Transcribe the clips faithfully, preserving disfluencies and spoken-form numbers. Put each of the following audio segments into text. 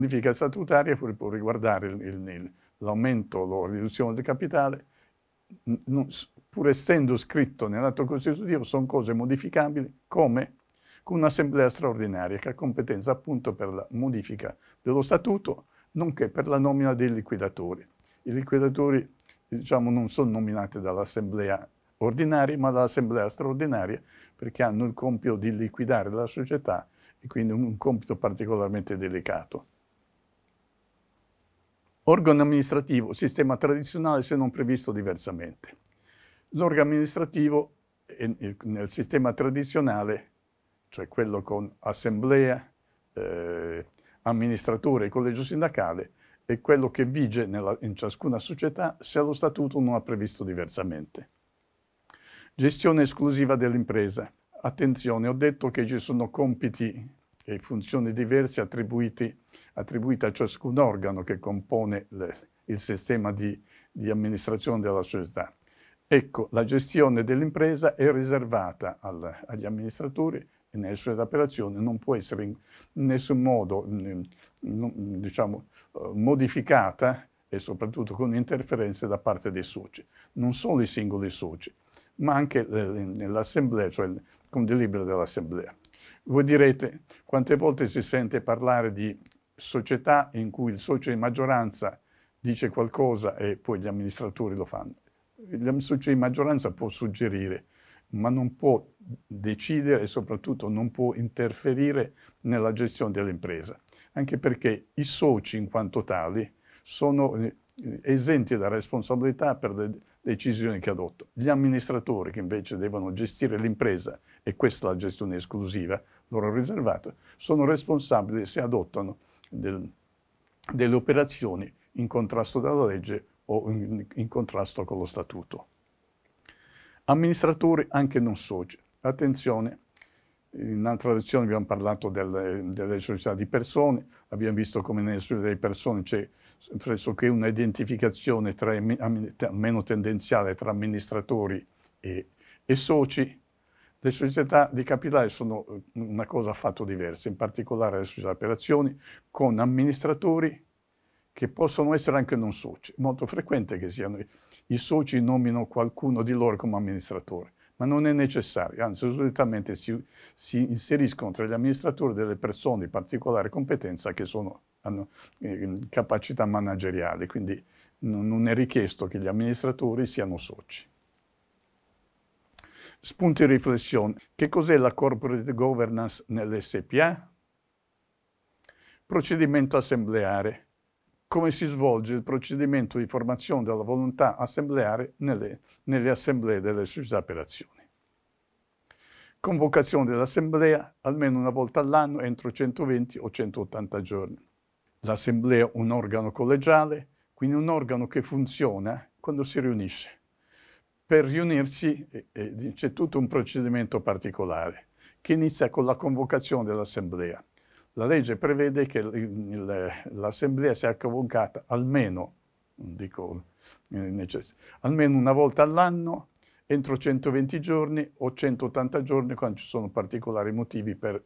modifica statutaria può riguardare il, il, l'aumento o la riduzione del capitale, non, pur essendo scritto nell'atto costitutivo, sono cose modificabili come con un'assemblea straordinaria che ha competenza appunto per la modifica dello statuto, nonché per la nomina dei liquidatori. I liquidatori, diciamo, non sono nominati dall'assemblea ordinaria, ma dall'assemblea straordinaria, perché hanno il compito di liquidare la società e quindi un compito particolarmente delicato. Organo amministrativo, sistema tradizionale se non previsto diversamente. L'organo amministrativo nel sistema tradizionale, cioè quello con assemblea, eh, amministratore e collegio sindacale, è quello che vige nella, in ciascuna società se lo statuto non ha previsto diversamente. Gestione esclusiva dell'impresa. Attenzione, ho detto che ci sono compiti e funzioni diverse attribuiti, attribuite a ciascun organo che compone le, il sistema di, di amministrazione della società. Ecco, la gestione dell'impresa è riservata al, agli amministratori e nelle sue operazioni non può essere in nessun modo diciamo, modificata e soprattutto con interferenze da parte dei soci. Non solo i singoli soci, ma anche l'assemblea, cioè con delibera dell'assemblea. Voi direte, quante volte si sente parlare di società in cui il socio di maggioranza dice qualcosa e poi gli amministratori lo fanno? Il socio di maggioranza può suggerire, ma non può decidere e soprattutto non può interferire nella gestione dell'impresa, anche perché i soci in quanto tali sono esenti da responsabilità per le decisioni che adottano. Gli amministratori che invece devono gestire l'impresa, e questa è la gestione esclusiva, loro riservata, sono responsabili se adottano del, delle operazioni in contrasto dalla legge o in, in contrasto con lo statuto. Amministratori anche non soci. Attenzione, in un'altra lezione abbiamo parlato delle, delle società di persone, abbiamo visto come nelle società di persone c'è pressoché una identificazione tra, almeno tendenziale tra amministratori e, e soci. Le società di capitale sono una cosa affatto diversa, in particolare le società di operazioni con amministratori che possono essere anche non soci. È molto frequente che siano i soci nominano qualcuno di loro come amministratore, ma non è necessario, anzi solitamente si, si inseriscono tra gli amministratori delle persone di particolare competenza che sono, hanno eh, capacità manageriali, quindi non, non è richiesto che gli amministratori siano soci. Spunti di riflessione. Che cos'è la corporate governance nell'S P A? Procedimento assembleare. Come si svolge il procedimento di formazione della volontà assembleare nelle, nelle assemblee delle società per azioni. Convocazione dell'assemblea almeno una volta all'anno entro centoventi o centottanta giorni. L'assemblea è un organo collegiale, quindi un organo che funziona quando si riunisce. Per riunirsi eh, c'è tutto un procedimento particolare che inizia con la convocazione dell'assemblea. La legge prevede che l'assemblea sia convocata almeno, dico, almeno una volta all'anno, entro centoventi giorni o centottanta giorni quando ci sono particolari motivi per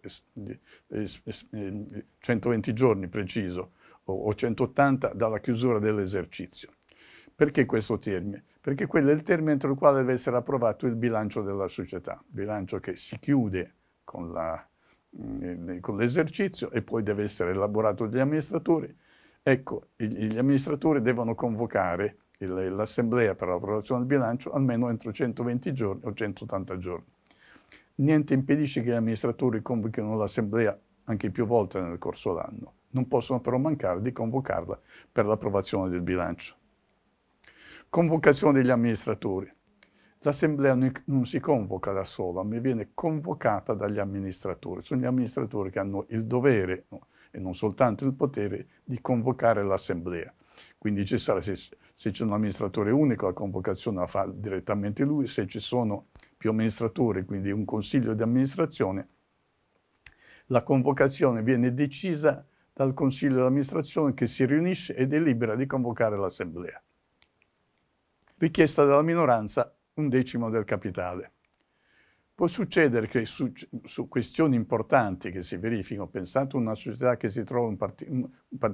centoventi giorni preciso o centottanta dalla chiusura dell'esercizio. Perché questo termine? Perché quello è il termine entro il quale deve essere approvato il bilancio della società, bilancio che si chiude con la con l'esercizio e poi deve essere elaborato dagli amministratori. Ecco, gli amministratori devono convocare l'assemblea per l'approvazione del bilancio almeno entro centoventi giorni o centottanta giorni. Niente impedisce che gli amministratori convochino l'assemblea anche più volte nel corso dell'anno. Non possono però mancare di convocarla per l'approvazione del bilancio. Convocazione degli amministratori. L'assemblea non si convoca da sola, ma viene convocata dagli amministratori. Sono gli amministratori che hanno il dovere, no, e non soltanto il potere, di convocare l'assemblea. Quindi ci sarà, se, se c'è un amministratore unico, la convocazione la fa direttamente lui. Se ci sono più amministratori, quindi un consiglio di amministrazione, la convocazione viene decisa dal consiglio di amministrazione che si riunisce e delibera di convocare l'assemblea. Richiesta dalla minoranza un decimo del capitale. Può succedere che su, su questioni importanti che si verificano, pensate a una società che si trova un, part un